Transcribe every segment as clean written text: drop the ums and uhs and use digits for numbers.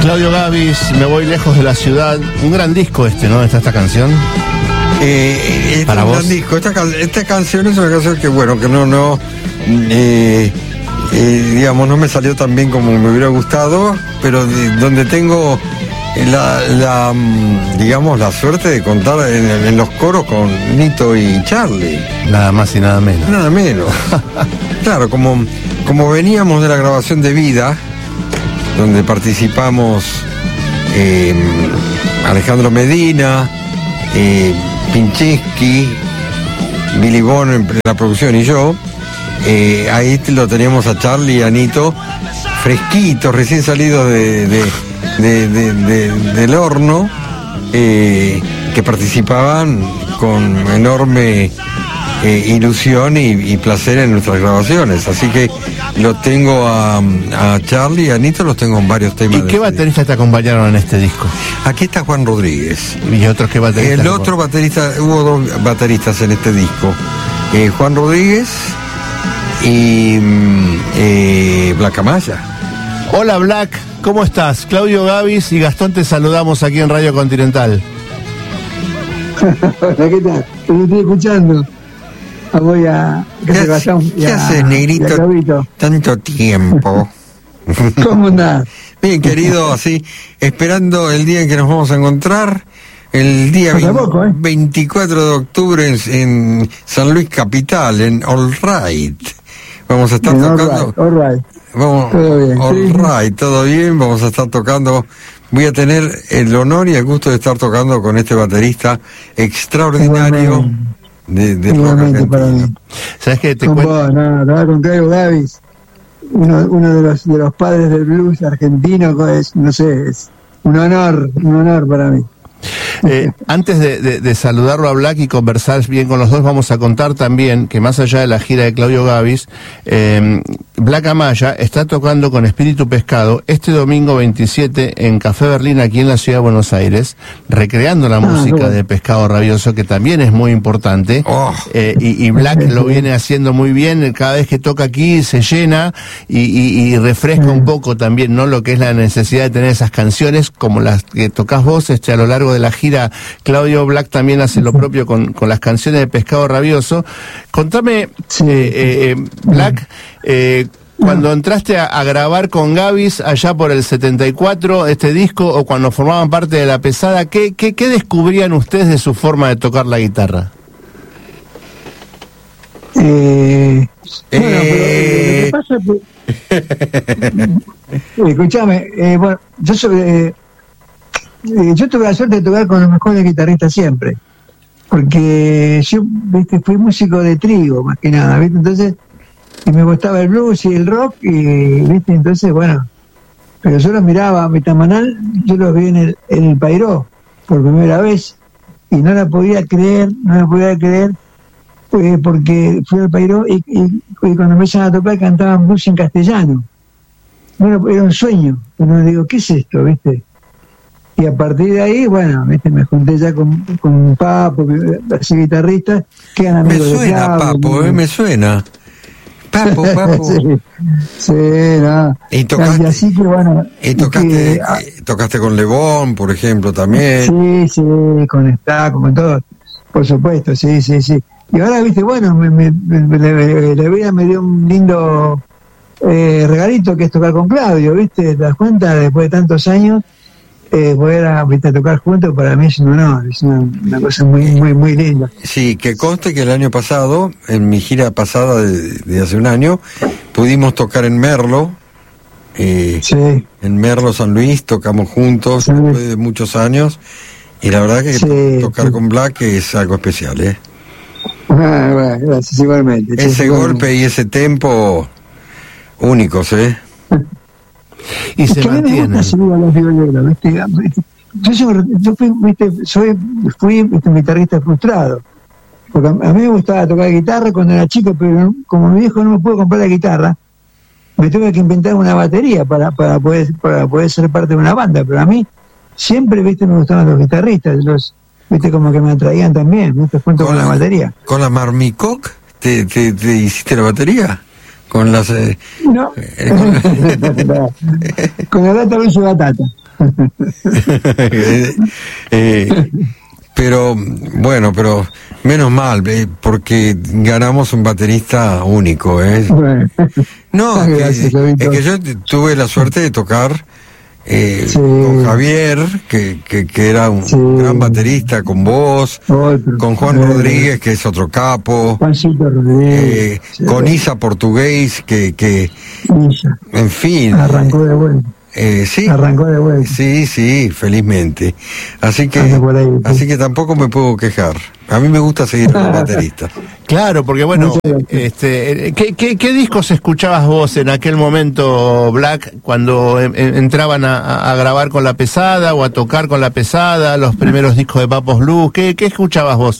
Claudio Gabis, Me voy lejos de la ciudad. Un gran disco ¿no? Esta canción. Para vos. Gran disco. Esta canción es una canción que, bueno, que digamos, no me salió tan bien como me hubiera gustado, pero donde tengo digamos, la suerte de contar en los coros con Nito y Charlie. Nada más y nada menos. Nada menos. Claro, como veníamos de la grabación de Vida, donde participamos Alejandro Medina, Pincheski, Billy Bono en la producción y yo, ahí lo teníamos a Charlie y a Nito fresquitos, recién salidos del horno, que participaban con enorme ilusión y placer en nuestras grabaciones. Así que lo tengo a Charlie y a Nito, los tengo en varios temas. ¿Y qué bateristas te acompañaron en este disco? Aquí está Juan Rodríguez. ¿Y otros qué bateristas? El otro baterista, hubo dos bateristas en este disco, Juan Rodríguez y Black Amaya. Hola Black, ¿cómo estás? Claudio Gabis y Gastón te saludamos aquí en Radio Continental. Hola, ¿qué tal? Te estoy escuchando. ¿Qué haces, negrito? Tanto tiempo. ¿Cómo andás? Bien, querido, así, esperando el día en que nos vamos a encontrar, el día 24 de octubre en San Luis Capital, en All Right. Vamos a estar tocando. All right. Vamos, todo bien. All right, todo bien. Vamos a estar tocando. Voy a tener el honor y el gusto de estar tocando con este baterista extraordinario de rock argentino. ¿Sabes qué? Con Claudio Gabis, uno de los padres del blues argentino, es un honor para mí. Antes de saludarlo a Black y conversar bien con los dos, vamos a contar también que más allá de la gira de Claudio Gabis, Black Amaya está tocando con Espíritu Pescado este domingo 27 en Café Berlín, aquí en la ciudad de Buenos Aires, recreando la música de Pescado Rabioso, que también es muy importante. Y Black lo viene haciendo muy bien. Cada vez que toca aquí se llena y refresca un poco también, ¿no?, lo que es la necesidad de tener esas canciones como las que tocás vos a lo largo de la gira. Claudio, Black también hace lo propio con las canciones de Pescado Rabioso. Contame, Black, cuando entraste a grabar con Gabis allá por el 74 este disco, o cuando formaban parte de La Pesada, ¿qué descubrían ustedes de su forma de tocar la guitarra? Bueno, pero lo que pasa es que... escuchame, bueno, yo tuve la suerte de tocar con los mejores guitarristas siempre, porque yo, fui músico de trío más que nada, entonces, y me gustaba el blues y el rock, y entonces, bueno, pero yo los miraba a Vitamanal, yo los vi en el Pairó por primera vez, y no la podía creer, porque fui al Pairó y cuando me empezaron a tocar cantaban blues en castellano. Bueno, era un sueño, pero digo, ¿qué es esto, Y a partir de ahí, bueno, me junté ya con Papo, así guitarristas, que eran amigos de Claudio. Papo, me suena. Papo. Sí, no. Y tocaste, así que, bueno, tocaste con Lebón, por ejemplo, también. Sí, con Staco, con todo, por supuesto, sí. Y ahora, bueno, la vida me dio un lindo regalito, que es tocar con Claudio, ¿te das cuenta? Después de tantos años, poder a tocar juntos para mí es un honor, es una cosa muy linda. Sí, que conste que el año pasado, en mi gira pasada de hace un año, pudimos tocar en Merlo, en Merlo San Luis, tocamos juntos después de muchos años, y la verdad que tocar con Black es algo especial, Bueno, gracias, igualmente. Ese golpe y ese tempo únicos, Y es se que mantienen. A mí me gusta subir a los violeros, Yo fui un guitarrista frustrado, porque a mí me gustaba tocar guitarra cuando era chico, pero como mi viejo no me pudo comprar la guitarra, me tuve que inventar una batería para poder ser parte de una banda. Pero a mí siempre, me gustaban los guitarristas, como que me atraían también, junto con la batería. ¿Con la Marmicoc te hiciste la batería? Con las... No. Con la Gata Luis Batata. Pero bueno, pero menos mal, porque ganamos un baterista único, Bueno. No, Gracias, es que yo tuve la suerte de tocar con Javier, que era un gran baterista, con vos, con Juan Rodríguez, que es otro capo, Juancito Rodríguez, con Isa Portugués, que Isa. En fin. Arrancó de vuelta. Sí. Arrancó de vuelta. Sí, felizmente. Así que tampoco me puedo quejar. A mí me gusta seguir con los bateristas. Claro, porque bueno, ¿qué discos escuchabas vos en aquel momento, Black, cuando entraban a grabar con La Pesada o a tocar con La Pesada, los primeros discos de Papos Blues? ¿Qué escuchabas vos?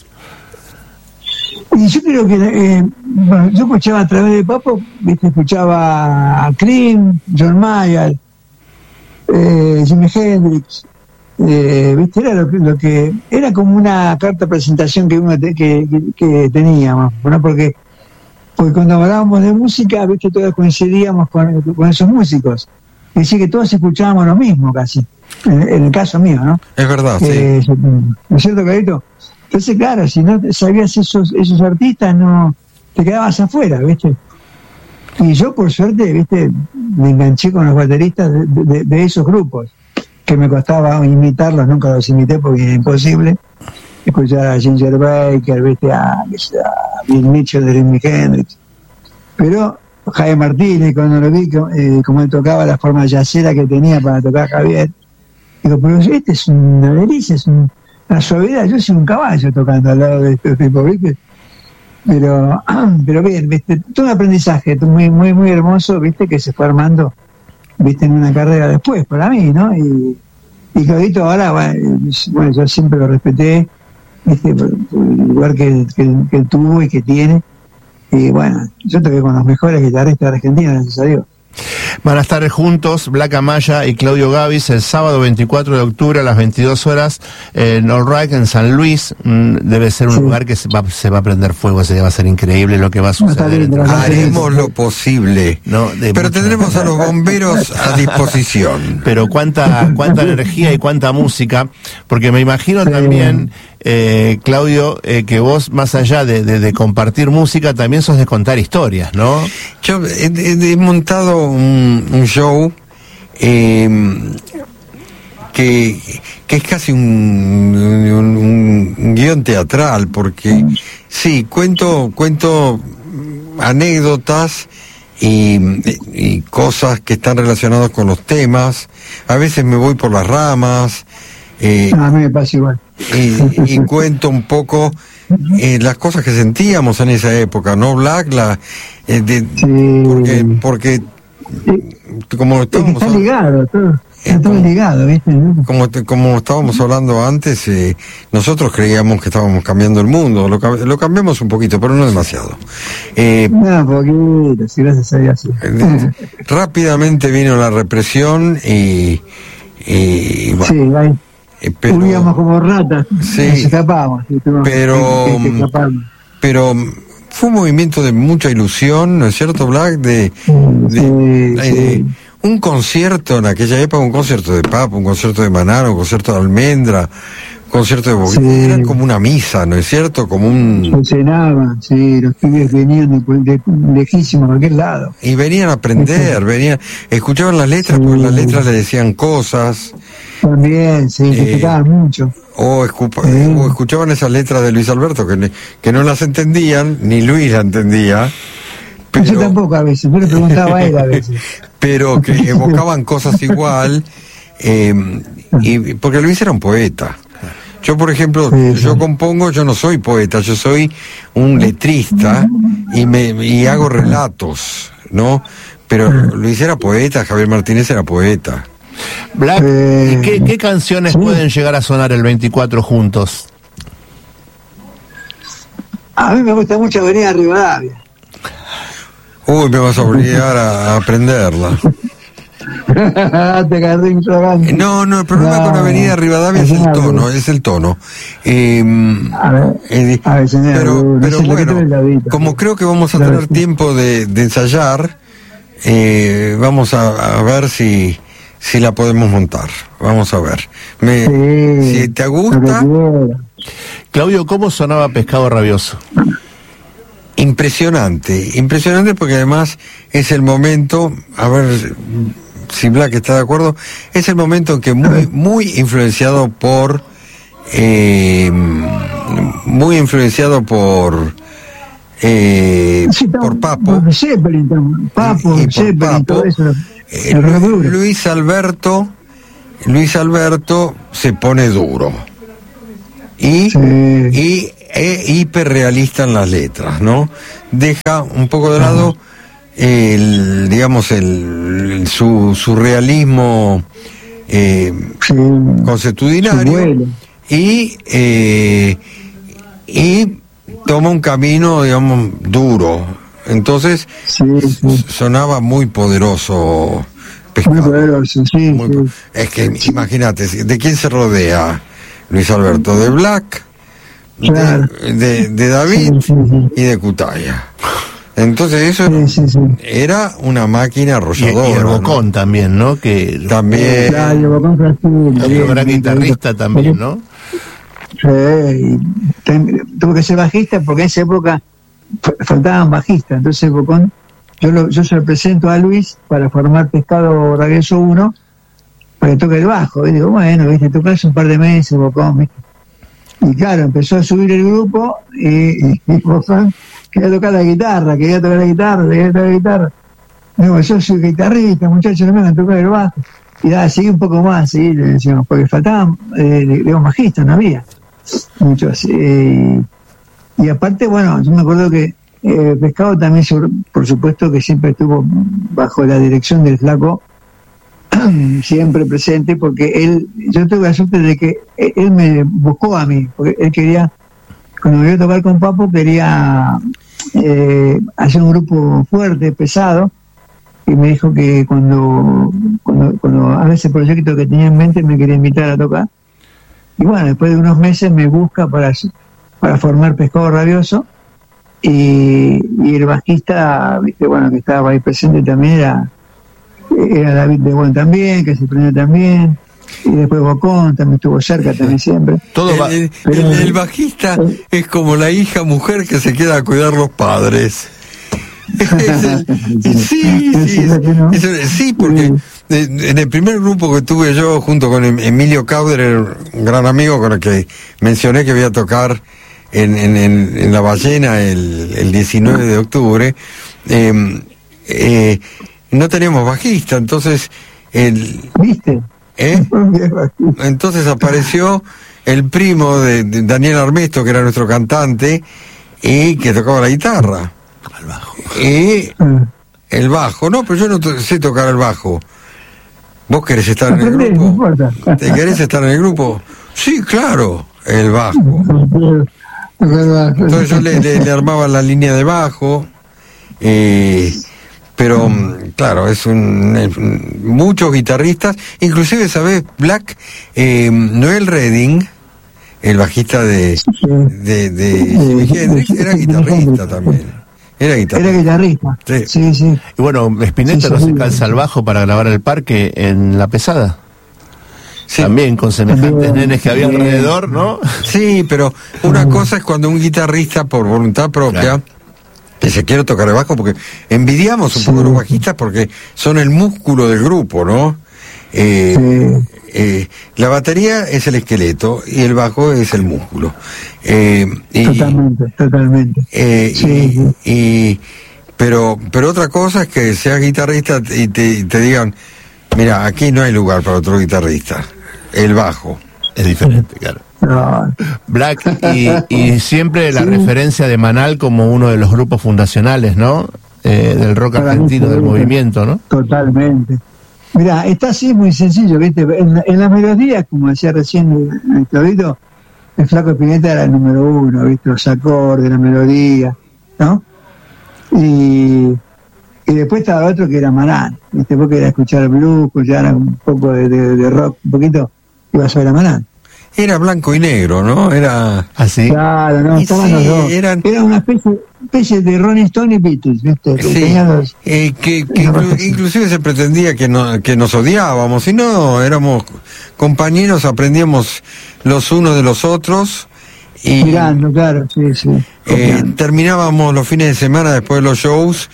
Y yo creo que, bueno, yo escuchaba a través de Papo, ¿viste? Escuchaba a Cream, John Mayer, Jimi Hendrix, ¿viste? Era lo que era como una carta de presentación que uno que teníamos, ¿no? Porque cuando hablábamos de música, ¿viste? Todos coincidíamos con esos músicos. Es decir, que todos escuchábamos lo mismo casi, en el caso mío, ¿no? Es verdad, sí. ¿No es cierto, Carito? Entonces, claro, si no sabías esos artistas, no te quedabas afuera, ¿viste? Y yo, por suerte, ¿viste? Me enganché con los bateristas de esos grupos, que me costaba imitarlos, nunca los imité porque era imposible. Escuchar a Ginger Baker, ¿viste? A Bill Mitchell de Jimi Hendrix. Pero Jaime Martínez, cuando lo vi, como él tocaba la forma yacera que tenía para tocar Javier, digo, pero este es una delicia, es una suavidad. Yo soy un caballo tocando al lado de este tipo, ¿viste? Pero bien, ¿viste? Todo un aprendizaje muy, muy, muy hermoso, ¿viste? Que se fue armando, ¿viste? En una carrera después, para mí, ¿no? Y Claudito ahora, bueno, yo siempre lo respeté, ¿viste? Por el lugar que él tuvo y que tiene. Y bueno, yo toqué con los mejores guitarristas de Argentina, gracias a Dios. Van a estar juntos Black Amaya y Claudio Gabis el sábado 24 de octubre a las 22 horas en All Right, en San Luis. Debe ser un lugar que se va a prender fuego, ese día va a ser increíble lo que va a suceder. Haremos lo posible, pero tendremos a los bomberos a disposición. Pero cuánta energía y cuánta música, porque me imagino también, Claudio, que vos, más allá de compartir música, también sos de contar historias, ¿no? Yo he montado un show que es casi un guión teatral, porque sí, cuento anécdotas y cosas que están relacionadas con los temas. A veces me voy por las ramas. A mí me pasa igual. Y cuento un poco las cosas que sentíamos en esa época, ¿no, Black? Porque como estábamos está ligado, está todo ligado, ¿viste? Como estábamos hablando antes, nosotros creíamos que estábamos cambiando el mundo, lo cambiamos un poquito, pero no demasiado. Un poquito, sí, gracias a Dios. Rápidamente vino la represión y bueno, sí, ahí. Huíamos como ratas, sí, nos escapábamos. Pero fue un movimiento de mucha ilusión, ¿no es cierto, Black? Un concierto en aquella época, un concierto de Papo, un concierto de Manaro, un concierto de Almendra, un concierto de Boquita, era como una misa, ¿no es cierto? Como un... Se cenaban, sí, los pibes venían de lejísimos, de aquel lado. Y venían a aprender, escuchaban las letras, porque las letras le decían cosas. También, sí, respetaban mucho. O escuchaban esas letras de Luis Alberto, que no las entendían, ni Luis la entendía. Pero, yo tampoco a veces, yo le preguntaba a él a veces. Pero que evocaban cosas igual, y porque Luis era un poeta. Yo, por ejemplo, yo compongo, yo no soy poeta, yo soy un letrista y hago relatos, ¿no? Pero Luis era poeta, Javier Martínez era poeta. Black, ¿y qué canciones pueden llegar a sonar el 24 juntos? A mí me gusta mucho Avenida Rivadavia. Uy, me vas a obligar a aprenderla. Te agarré infragante. No, el problema con Avenida Rivadavia es el tono. A ver, señor, pero bueno, como creo que vamos a tener tiempo de ensayar, vamos a ver si si la podemos montar. Vamos a ver. Si te gusta. Claudio, ¿cómo sonaba Pescado Rabioso? Impresionante porque además es el momento, a ver si Black está de acuerdo, es el momento en que muy influenciado por Papo, Luis Alberto se pone duro y hiperrealista en las letras, ¿no? Deja un poco de lado su realismo consuetudinario y toma un camino, digamos, duro. Entonces sonaba muy poderoso Pescado. Muy poderoso, es que imagínate, ¿de quién se rodea Luis Alberto? De Black, claro, de David y de Cutaya. Entonces eso era una máquina arrolladora. Y el Bocón, ¿no? También, ¿no? Que también. Claro, el Bocón Brasil, un gran guitarrista también, ¿no? Sí, tuvo que ser bajista porque en esa época faltaban bajistas. Entonces Bocón, yo se lo presento a Luis para formar Pescado Rabioso 1 para que toque el bajo. Y digo, bueno, viste, tocas un par de meses, Bocón, ¿viste? Y claro, empezó a subir el grupo y Bocón quería tocar la guitarra. Digo, yo soy guitarrista, muchachos, no me van a tocar el bajo. Y seguí un poco más, le decíamos, porque faltaban bajistas, no había muchos. Y aparte, bueno, yo me acuerdo que Pescado también, por supuesto, que siempre estuvo bajo la dirección del Flaco, siempre presente, porque yo tuve la suerte de que él me buscó a mí, porque él quería, cuando me iba a tocar con Papo, quería hacer un grupo fuerte, pesado, y me dijo que cuando haga ese proyecto que tenía en mente me quería invitar a tocar. Y bueno, después de unos meses me busca para formar Pescado Rabioso, y el bajista, viste, bueno, que estaba ahí presente también era David de Buen también, que se prendió también, y después Bocón también estuvo cerca también siempre. El bajista es como la hija mujer que se queda a cuidar los padres. Sí, porque en el primer grupo que tuve yo junto con Emilio Cauder, un gran amigo con el que mencioné que voy a tocar en La Ballena el 19 de octubre, no teníamos bajista, entonces ¿viste? Entonces apareció el primo de Daniel Armesto, que era nuestro cantante y que tocaba la guitarra. El bajo. Y el bajo, no, pero yo no sé tocar el bajo. ¿Vos querés estar en el grupo? ¿Te querés estar en el grupo? Sí, claro, el bajo. Entonces yo le armaba la línea de bajo, pero claro, muchos guitarristas, inclusive, ¿sabés? Black, Noel Redding, el bajista de Jimi Hendrix, era guitarrista también. Era guitarrista. Sí. Y bueno, Spinetta no se calza al bajo para grabar El Parque en La Pesada. Sí. También con semejantes nenes que había alrededor, ¿no? Sí, pero una cosa es cuando un guitarrista por voluntad propia que se quiere tocar el bajo, porque envidiamos un poco a los bajistas porque son el músculo del grupo, ¿no? La batería es el esqueleto y el bajo es el músculo. Totalmente. Pero otra cosa es que seas guitarrista y te digan, mira, aquí no hay lugar para otro guitarrista. El bajo es diferente, claro. No. Black, y siempre la referencia de Manal como uno de los grupos fundacionales, ¿no? Del rock argentino, del movimiento, ¿no? Totalmente. Mira, está así muy sencillo, ¿viste? En las melodías, como decía recién el Claudito, el Flaco Spinetta era el número uno, ¿viste? Los acordes, la melodía, ¿no? Y después estaba otro que era Manal, ¿viste? Porque era escuchar blues, escuchar un poco de rock, un poquito, iba a ser Manal. era blanco y negro, ¿no? Era así. Claro, no, estaban los dos. Era una especie de Rolling Stone y Beatles, ¿viste? Sí, que inclusive se pretendía que nos odiábamos, y no, éramos compañeros, aprendíamos los unos de los otros. Y mirando, claro, sí. Terminábamos los fines de semana después de los shows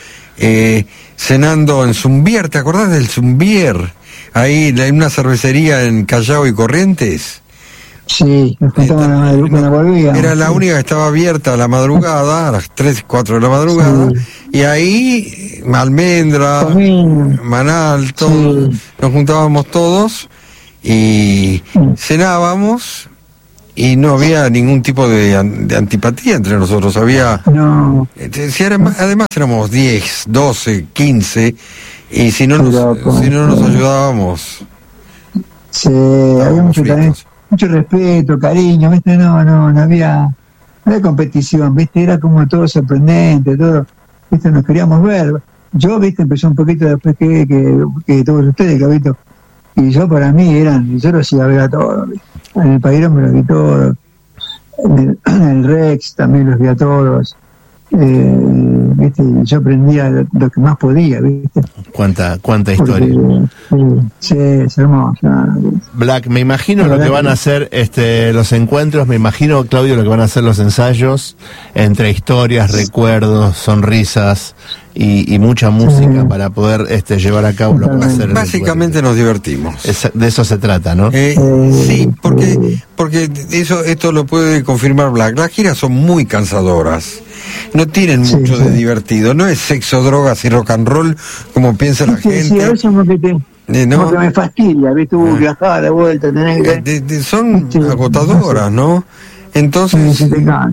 cenando en Zumbier. ¿Te acordás del Zumbier? Ahí en una cervecería en Callao y Corrientes. Sí, nos juntábamos a la madrugada, volvíamos. Era la única que estaba abierta a la madrugada, a las 3, 4 de la madrugada, y ahí Almendra, Manal, todos, nos juntábamos todos y cenábamos. Y no había ningún tipo de antipatía entre nosotros, había... No. Además éramos 10, 12, 15, y si no nos ayudábamos... Sí, había mucho respeto, cariño, ¿viste? No había competición, ¿viste? Era como todo sorprendente, todo, ¿viste? Nos queríamos ver. Yo, ¿viste? Empecé un poquito después que todos ustedes, Cabito. Y yo, para mí, yo los iba a ver a todos, ¿viste? En el Pairón me los vi todos, en el Rex también los vi a todos, ¿viste? Yo aprendía lo que más podía, ¿viste? Cuánta historia. Sí, es hermoso. Black, me imagino lo que van a hacer los encuentros, me imagino, Claudio, lo que van a hacer los ensayos, entre historias, recuerdos, sonrisas y mucha música para poder llevar a cabo lo que va a ser. Básicamente nos divertimos. De eso se trata, ¿no? Sí, porque esto lo puede confirmar Black. Las giras son muy cansadoras. No tienen mucho de divertido. No es sexo, drogas y rock and roll como piensa la gente. Sí, a veces como que me fastidia, ¿viste? Viajar de vuelta, tenés que... son agotadoras, ¿no? Entonces...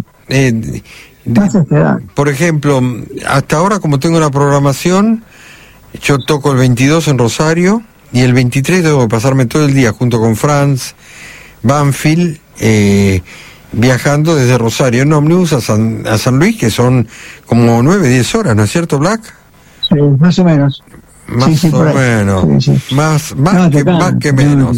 por ejemplo, hasta ahora, como tengo una programación, yo toco el 22 en Rosario y el 23 debo pasarme todo el día junto con Franz Banfield, viajando desde Rosario en ómnibus a San Luis, que son como 9-10 horas, ¿no es cierto, Black? Sí, más o menos. Más o menos. Sí. Más que menos.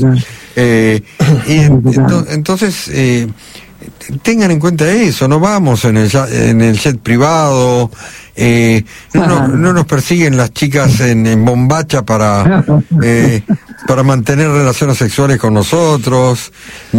Entonces... tengan en cuenta eso, no vamos en el jet privado, no nos persiguen las chicas en bombacha para mantener relaciones sexuales con nosotros,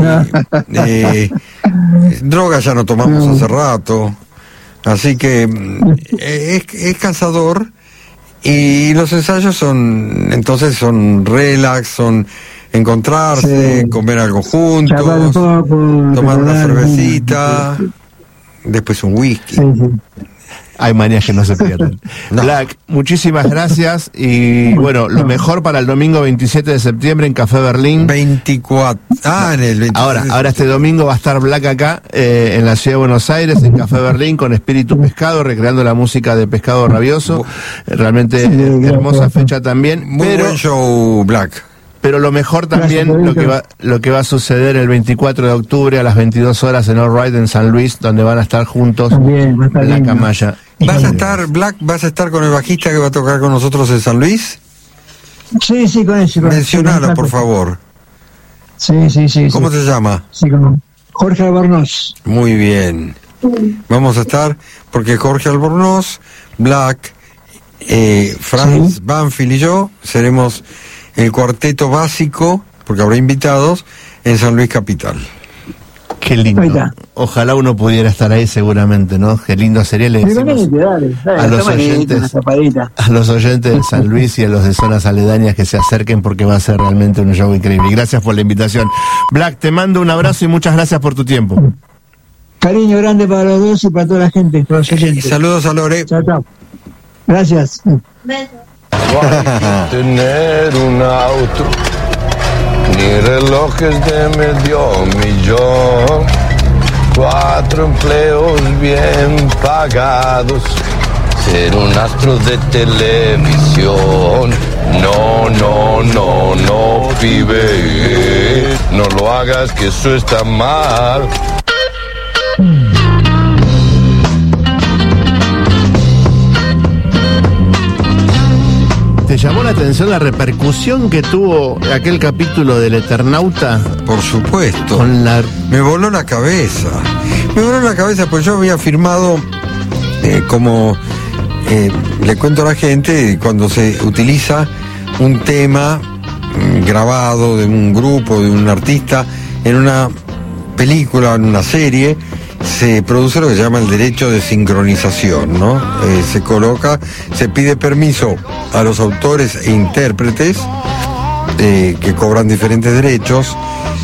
drogas ya no tomamos hace rato, así que es cansador, y los ensayos son relax, son encontrarse, comer algo juntos, tomar una cervecita, después un whisky. Hay manías que no se pierden. Black, muchísimas gracias y bueno, lo mejor para el domingo 27 de septiembre en Café Berlín. 24. En el 27. Ahora este domingo va a estar Black acá, en la ciudad de Buenos Aires, en Café Berlín, con Espíritu Pescado, recreando la música de Pescado Rabioso. Realmente hermosa fecha también. Muy buen show, Black. Pero lo mejor también, lo que va a suceder el 24 de octubre a las 22 horas en All Right en San Luis, donde van a estar juntos en la camalla. ¿Vas a estar, Black, con el bajista que va a tocar con nosotros en San Luis? Sí, con ese. Mencionalo, por favor. Sí. ¿Cómo se llama? Sí, como Jorge Albornoz. Muy bien. Vamos a estar, porque Jorge Albornoz, Black, Franz Banfield y yo seremos el cuarteto básico, porque habrá invitados, en San Luis Capital. Qué lindo. Ojalá uno pudiera estar ahí seguramente, ¿no? Qué lindo sería. Le decimos a los oyentes de San Luis y a los de zonas aledañas que se acerquen, porque va a ser realmente un show increíble. Gracias por la invitación. Black, te mando un abrazo y muchas gracias por tu tiempo. Cariño grande para los dos y para toda la gente, para los oyentes. Saludos a Lore. Chao. Gracias. Besos. Tener un auto, ni relojes de medio millón, 4 empleos bien pagados, ser un astro de televisión. No, pibe, no lo hagas, que eso está mal. ¿Te llamó la atención la repercusión que tuvo aquel capítulo del Eternauta? Por supuesto. Con la... Me voló la cabeza. Pues yo había firmado le cuento a la gente, cuando se utiliza un tema grabado de un grupo, de un artista, en una película, en una serie, se produce lo que se llama el derecho de sincronización, ¿no? Se pide permiso a los autores e intérpretes que cobran diferentes derechos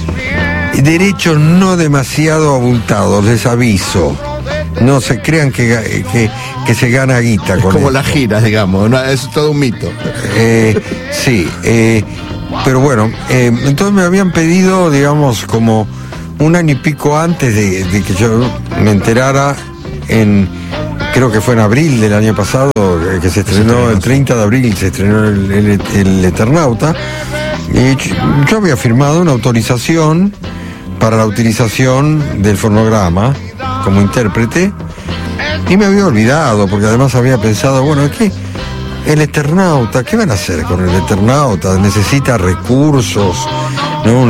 no demasiado abultados, les aviso. No se crean que se gana guita con como esto. las giras, digamos, ¿no? Es todo un mito. Sí, pero bueno, entonces me habían pedido, digamos, como un año y pico antes de que yo me enterara, creo que fue en abril del año pasado, que se estrenó, el 30 de abril se estrenó el Eternauta, y yo había firmado una autorización para la utilización del fonograma como intérprete, y me había olvidado, porque además había pensado, bueno, es que el Eternauta, ¿qué van a hacer con el Eternauta? Necesita recursos, ¿no?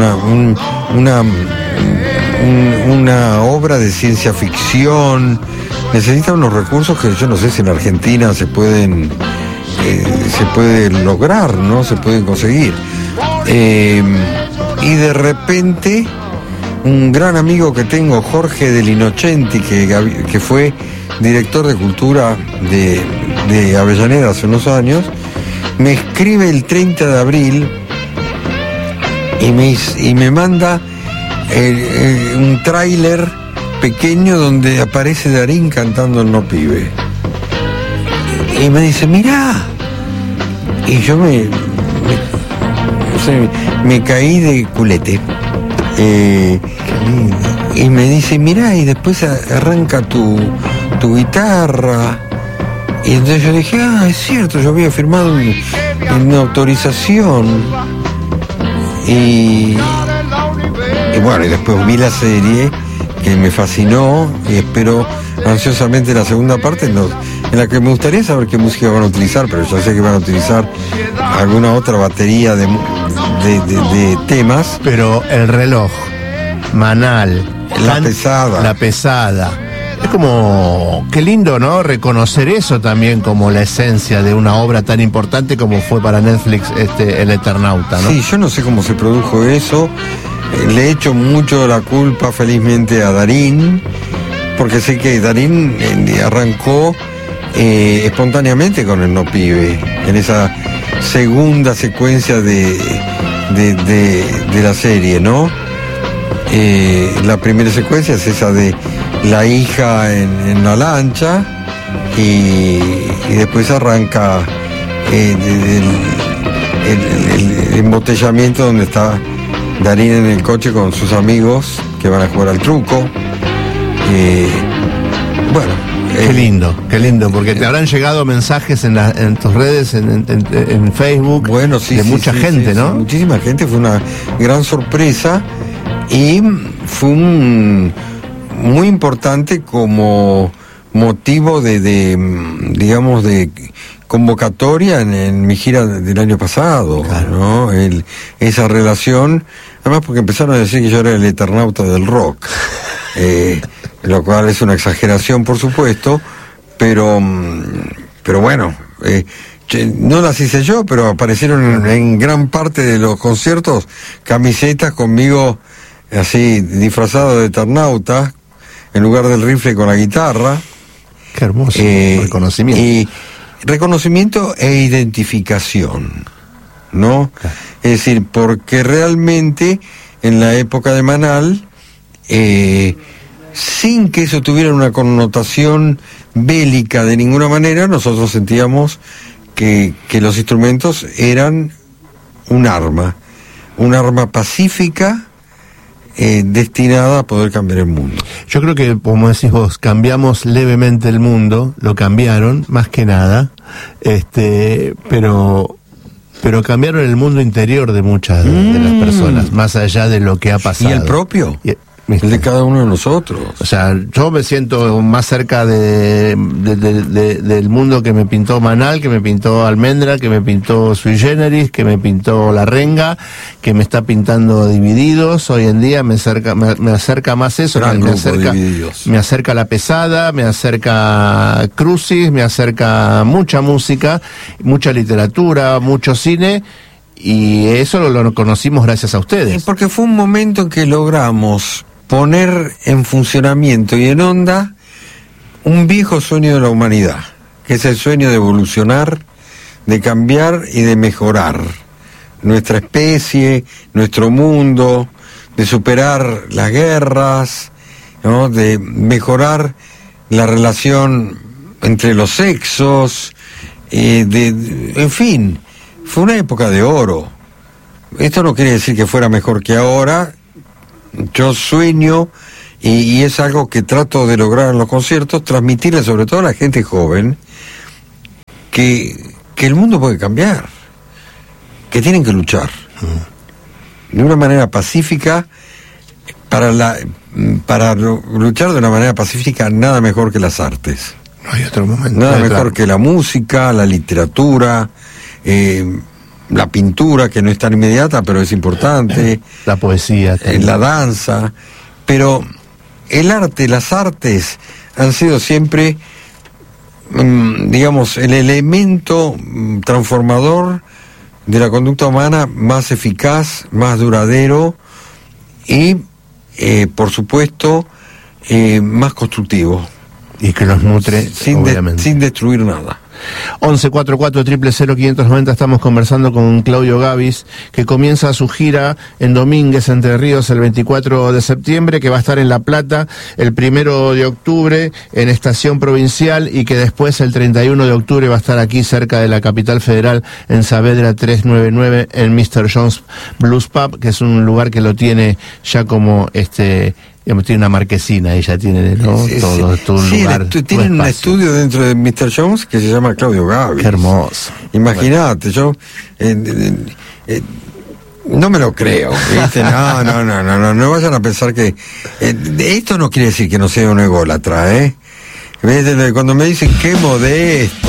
Una obra de ciencia ficción, necesita unos recursos que yo no sé si en Argentina se pueden lograr, ¿no? Se pueden conseguir. Y de repente, un gran amigo que tengo, Jorge Del Innocenti, que fue director de cultura de Avellaneda hace unos años, me escribe el 30 de abril y me manda un tráiler pequeño donde aparece Darín cantando El No Pibe. Y me dice, mirá. Y yo me caí de culete. Y me dice, mirá, y después arranca tu guitarra. Y entonces yo dije, es cierto, yo había firmado una autorización. Y bueno, y después vi la serie, que me fascinó, y espero ansiosamente la segunda parte, en la que me gustaría saber qué música van a utilizar, pero ya sé que van a utilizar alguna otra batería de temas. Pero el reloj, Manal, La Pesada. Es como, qué lindo, ¿no? Reconocer eso también como la esencia de una obra tan importante como fue para Netflix el Eternauta, ¿no? Sí, yo no sé cómo se produjo eso. Le echo mucho la culpa, felizmente, a Darín, porque sé que Darín arrancó espontáneamente con El No Pibe, en esa segunda secuencia de la serie, ¿no? La primera secuencia es esa de la hija en la lancha, y después arranca el embotellamiento donde está Darín en el coche con sus amigos que van a jugar al truco. Bueno, qué lindo, porque te habrán llegado mensajes en tus redes, en Facebook, bueno, sí, de mucha gente, ¿no? Sí, muchísima gente, fue una gran sorpresa y fue muy importante como motivo digamos, de convocatoria en mi gira del año pasado, claro, ¿no? Esa relación, además porque empezaron a decir que yo era el Eternauta del rock, lo cual es una exageración, por supuesto, pero bueno, no las hice yo, pero aparecieron en gran parte de los conciertos camisetas conmigo así disfrazado de Eternauta, en lugar del rifle con la guitarra. Qué hermoso reconocimiento. Y reconocimiento e identificación, ¿no? Claro. Es decir, porque realmente en la época de Manal, sin que eso tuviera una connotación bélica de ninguna manera, nosotros sentíamos que los instrumentos eran un arma pacífica, destinada a poder cambiar el mundo. Yo creo que, como decís vos, cambiamos levemente el mundo, lo cambiaron, más que nada, pero cambiaron el mundo interior de muchas de las personas, más allá de lo que ha pasado. ¿Y el propio? el de cada uno de nosotros. O sea, yo me siento más cerca del mundo que me pintó Manal, que me pintó Almendra, que me pintó Sui Generis, que me pintó La Renga, que me está pintando Divididos. Hoy en día me acerca más eso, me acerca La Pesada, me acerca Crucis, me acerca mucha música, mucha literatura, mucho cine. Y eso lo conocimos gracias a ustedes. Porque fue un momento en que logramos poner en funcionamiento y en onda un viejo sueño de la humanidad, que es el sueño de evolucionar, de cambiar y de mejorar nuestra especie, nuestro mundo, de superar las guerras, ¿no? De mejorar la relación entre los sexos, en fin. Fue una época de oro. Esto no quiere decir que fuera mejor que ahora. Yo sueño, y es algo que trato de lograr en los conciertos, transmitirle sobre todo a la gente joven que el mundo puede cambiar, que tienen que luchar de una manera pacífica. Para luchar de una manera pacífica, nada mejor que las artes. No hay otro momento. Nada mejor que la música, la literatura, la pintura, que no es tan inmediata, pero es importante. La poesía. La danza. Pero el arte, las artes, han sido siempre, digamos, el elemento transformador de la conducta humana más eficaz, más duradero y, por supuesto, más constructivo. Y que los nutre, obviamente. Sin destruir nada. 1144-000-590, estamos conversando con Claudio Gabis, que comienza su gira en Domínguez, Entre Ríos, el 24 de septiembre, que va a estar en La Plata el 1 de octubre en Estación Provincial, y que después el 31 de octubre va a estar aquí cerca de la capital federal, en Saavedra 399, en Mr. John's Blues Pub, que es un lugar que lo tiene ya como tiene una marquesina, ella tiene, ¿no? Todo un lugar. Tienen un estudio dentro de Mr. Jones que se llama Claudio Gabis. Qué hermoso. Imagínate, yo no me lo creo, ¿viste? No vayan a pensar que esto no quiere decir que no sea un ególatra, ¿eh? Cuando me dicen qué modesto.